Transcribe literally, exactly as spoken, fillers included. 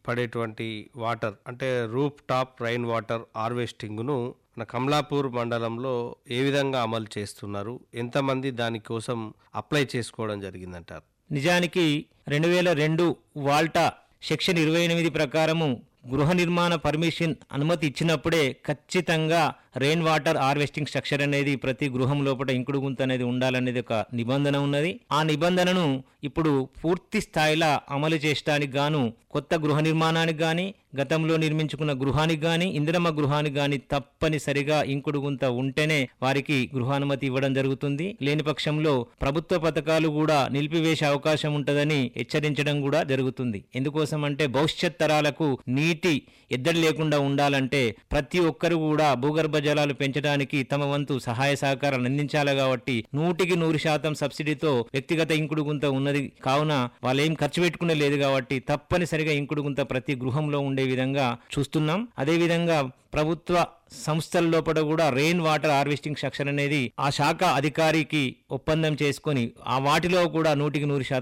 పడేటువంటి వాటర్ అంటే roof top rain water హార్వెస్టింగ్ను మన కమలాపూర్ మండలంలో ఏ విధంగా అమలు చేస్తున్నారు? ఎంతమంది దానికోసం అప్లై చేసుకోవడం జరిగిందంటారు? నిజానికి రెండు వేల రెండు వాల్టా సెక్షన్ ఇరవై ఎనిమిది ప్రకారము గృహ నిర్మాణ పర్మిషన్ అనుమతి ఇచ్చినప్పుడే ఖచ్చితంగా రెయిన్ వాటర్ హార్వెస్టింగ్ స్ట్రక్చర్ అనేది ప్రతి గృహం లోపల ఇంకుడు గుంత అనేది ఉండాలనేది ఒక నిబంధన ఉన్నది. ఆ నిబంధనను ఇప్పుడు పూర్తి స్థాయిలో అమలు చేయడానికి గాను కొత్త గృహ నిర్మాణానికి కానీ గతంలో నిర్మించుకున్న గృహానికి కానీ ఇందిరమ్మ గృహానికి కానీ తప్పనిసరిగా ఇంకుడు గుంత ఉంటేనే వారికి గృహానుమతి ఇవ్వడం జరుగుతుంది. లేని పక్షంలో ప్రభుత్వ పథకాలు కూడా నిలిపివేసే అవకాశం ఉంటుందని హెచ్చరించడం కూడా జరుగుతుంది. ఎందుకోసం అంటే భవిష్యత్ తరాలకు నీటి ఎద్దడి లేకుండా ఉండాలంటే ప్రతి ఒక్కరు కూడా భూగర్భ జలాలు పెంచడానికి తమ వంతు సహాయ సహకారాలు అందించాలి. కాబట్టి నూటికి నూరు శాతం సబ్సిడీతో వ్యక్తిగత ఇంకుడు గుంత ఉన్నది కావున వాళ్ళు ఏం ఖర్చు పెట్టుకునే లేదు కాబట్టి తప్పనిసరిగా ఇంకుడు గుంత ప్రతి గృహంలో ఉండే విధంగా చూస్తున్నాం. అదేవిధంగా ప్రభుత్వ సంస్థల లోపల కూడా రెయిన్ వాటర్ హార్వెస్టింగ్ స్ట్రక్చర్ అనేది ఆ శాఖ అధికారికి ఒప్పందం చేసుకొని ఆ వాటిలో కూడా నూటికి నూరు శాతం